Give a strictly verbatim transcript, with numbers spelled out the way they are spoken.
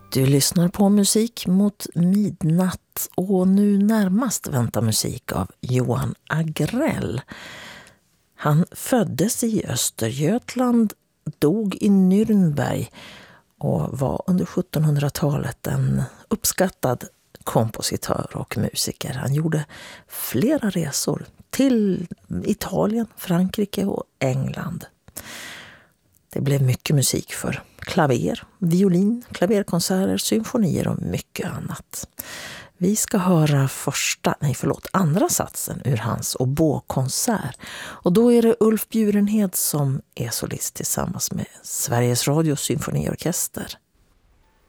Du lyssnar på Musik mot midnatt och nu närmast väntar musik av Johan Agrell. Han föddes i Östergötland, dog i Nürnberg och var under sjuttonhundratalet en uppskattad kompositör och musiker. Han gjorde flera resor till Italien, Frankrike och England. Det blev mycket musik för klaver, violin, klaverkonserter, symfonier och mycket annat. Vi ska höra första, nej förlåt, andra satsen ur hans oboekonsert. Och då är det Ulf Bjurenhed som är solist tillsammans med Sveriges Radios symfoniorkester.